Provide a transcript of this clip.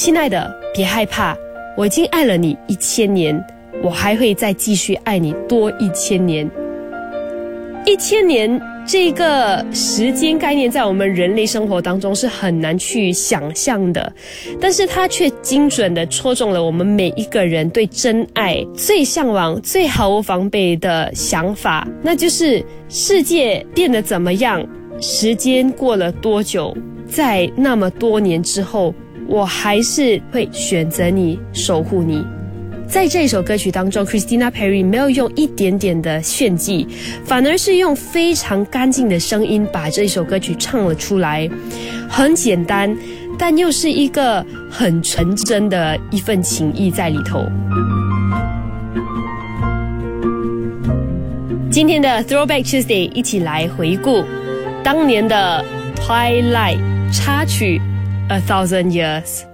亲爱的，别害怕，我已经爱了你1000年，我还会再继续爱你多1000年。1000年这个时间概念在我们人类生活当中是很难去想象的，但是它却精准地戳中了我们每一个人对真爱最向往、最毫无防备的想法，那就是世界变得怎么样，时间过了多久，在那么多年之后，我还是会选择你，守护你。在这首歌曲当中 Christina Perri 没有用一点点的炫技，反而是用非常干净的声音把这首歌曲唱了出来。很简单，但又是一个很纯真的一份情意在里头。今天的 Throwback Tuesday 一起来回顾当年的 Twilight 插曲 A Thousand Years。